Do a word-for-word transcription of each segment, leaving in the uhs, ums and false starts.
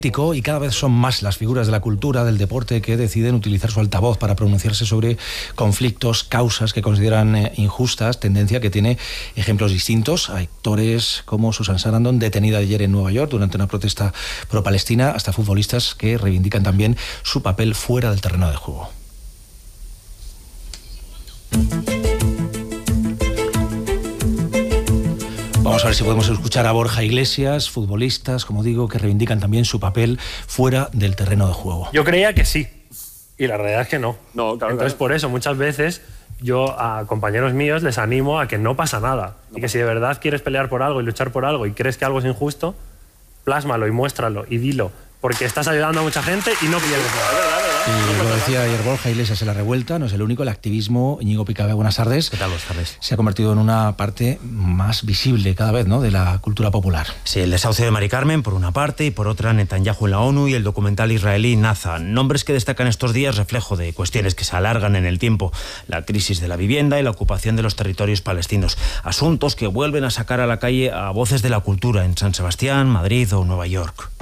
Y cada vez son más las figuras de la cultura, del deporte, que deciden utilizar su altavoz para pronunciarse sobre conflictos, causas que consideran eh, injustas, tendencia que tiene ejemplos distintos. Hay actores como Susan Sarandon, detenida ayer en Nueva York durante una protesta pro-palestina, hasta futbolistas que reivindican también su papel fuera del terreno de juego. Vamos a ver si podemos escuchar a Borja Iglesias, futbolistas, como digo, que reivindican también su papel fuera del terreno de juego. Yo creía que sí, y la realidad es que no. no claro, Entonces, claro. por eso, muchas veces yo a compañeros míos les animo a que no pasa nada. No y que si de verdad quieres pelear por algo y luchar por algo y crees que algo es injusto, plásmalo y muéstralo y dilo, porque estás ayudando a mucha gente y no pierdes nada. Y lo decía ayer Borja Iglesias en La Revuelta, no es el único, el activismo. Íñigo Picabé, buenas tardes. ¿Qué tal, buenas tardes? Se ha convertido en una parte más visible cada vez, ¿no?, de la cultura popular. Sí, el desahucio de Mari Carmen, por una parte, y por otra, Netanyahu en la ONU y el documental israelí Naza. Nombres que destacan estos días, reflejo de cuestiones que se alargan en el tiempo. La crisis de la vivienda y la ocupación de los territorios palestinos. Asuntos que vuelven a sacar a la calle a voces de la cultura en San Sebastián, Madrid o Nueva York.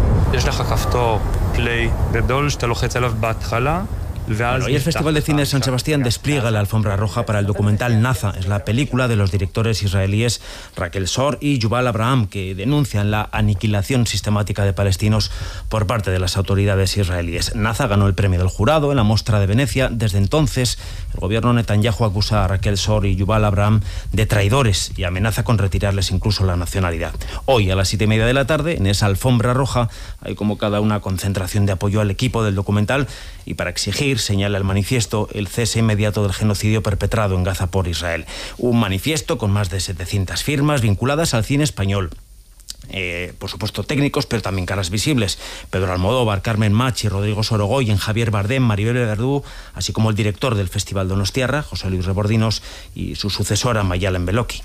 Bueno, hoy el Festival de Cine de San Sebastián despliega la alfombra roja para el documental Naza. Es la película de los directores israelíes Raquel Sor y Yuval Abraham, que denuncian la aniquilación sistemática de palestinos por parte de las autoridades israelíes. Naza ganó el premio del jurado en la Mostra de Venecia. Desde entonces, el gobierno Netanyahu acusa a Raquel Sor y Yuval Abraham de traidores y amenaza con retirarles incluso la nacionalidad. Hoy, a las siete y media de la tarde, en esa alfombra roja, hay convocada una concentración de apoyo al equipo del documental y para exigir, señala el manifiesto, el cese inmediato del genocidio perpetrado en Gaza por Israel. Un manifiesto con más de setecientas firmas vinculadas al cine español. Eh, por supuesto técnicos, pero también caras visibles. Pedro Almodóvar, Carmen Machi, Rodrigo Sorogoyen, Javier Bardem, Maribel Verdú, así como el director del Festival Donostiarra, José Luis Rebordinos, y su sucesora, Mayalen Beloki.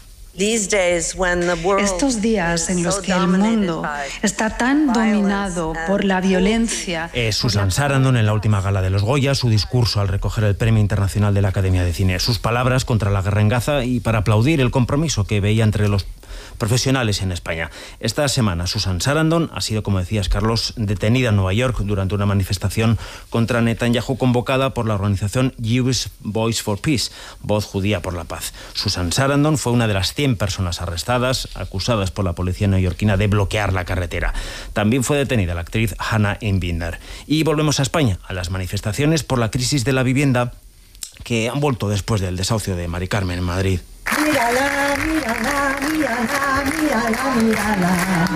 Estos días en los que el mundo está tan dominado por la violencia... Es Susan Sarandon en la última gala de los Goya, su discurso al recoger el Premio Internacional de la Academia de Cine, sus palabras contra la guerra en Gaza y para aplaudir el compromiso que veía entre los profesionales en España. Esta semana Susan Sarandon ha sido, como decías, Carlos, detenida en Nueva York durante una manifestación contra Netanyahu convocada por la organización Jewish Voice for Peace, Voz Judía por la Paz. Susan Sarandon fue una de las cien personas arrestadas, acusadas por la policía neoyorquina de bloquear la carretera. También fue detenida la actriz Hannah Einbinder. Y volvemos a España, a las manifestaciones por la crisis de la vivienda que han vuelto después del desahucio de Mari Carmen en Madrid. Mírala, mírala, mírala, mírala, mírala.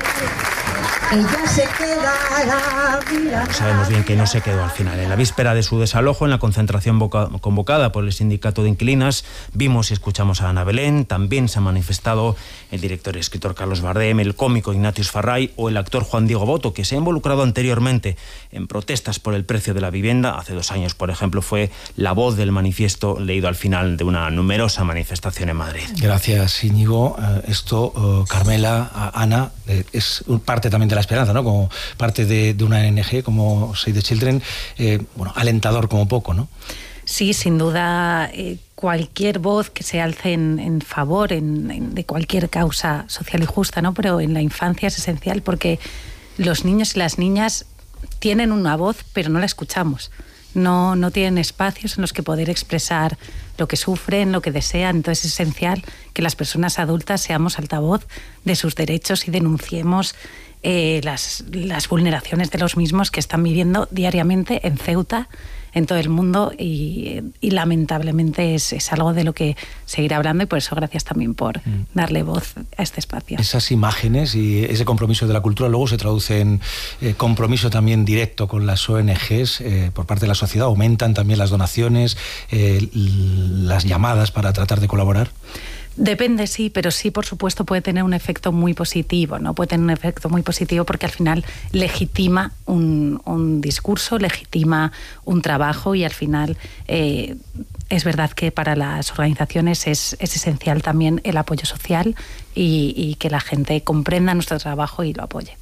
Ella se quedará, mírala. Sabemos bien que no se quedó al final. En la víspera de su desalojo, en la concentración convocada por el sindicato de inquilinas, vimos y escuchamos a Ana Belén. También se ha manifestado el director y escritor Carlos Bardem, el cómico Ignatius Farray o el actor Juan Diego Boto, que se ha involucrado anteriormente en protestas por el precio de la vivienda. Hace dos años, por ejemplo, fue la voz del manifiesto leído al final de una numerosa manifestación en Madrid. Gracias, Íñigo. Uh, esto, uh, Carmela, uh, Ana, eh, es parte también de la esperanza, ¿no? Como parte de, de una O N G como Save the Children, eh, bueno, alentador como poco, ¿no? Sí, sin duda, eh, cualquier voz que se alce en, en favor en, en, de cualquier causa social y justa, ¿no? Pero en la infancia es esencial porque los niños y las niñas tienen una voz, pero no la escuchamos. No, no tienen espacios en los que poder expresar lo que sufren, lo que desean. Entonces es esencial que las personas adultas seamos altavoz de sus derechos y denunciemos eh, las, las vulneraciones de los mismos que están viviendo diariamente en Ceuta, en todo el mundo, y, y lamentablemente es, es algo de lo que seguir hablando, y por eso gracias también por mm. darle voz a este espacio. Esas imágenes y ese compromiso de la cultura luego se traduce en eh, compromiso también directo con las O N Ges eh, por parte de la sociedad. Aumentan también las donaciones, eh, las llamadas para tratar de colaborar. Depende, sí, pero sí, por supuesto, puede tener un efecto muy positivo, ¿no? Puede tener un efecto muy positivo porque al final legitima un, un discurso, legitima un trabajo, y al final eh, es verdad que para las organizaciones es, es esencial también el apoyo social y, y que la gente comprenda nuestro trabajo y lo apoye.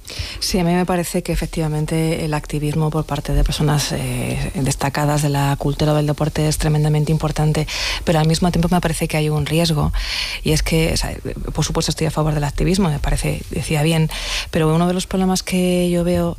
Sí, a mí me parece que efectivamente el activismo por parte de personas eh, destacadas de la cultura o del deporte es tremendamente importante, pero al mismo tiempo me parece que hay un riesgo, y es que, o sea, por supuesto estoy a favor del activismo, me parece, decía bien, pero uno de los problemas que yo veo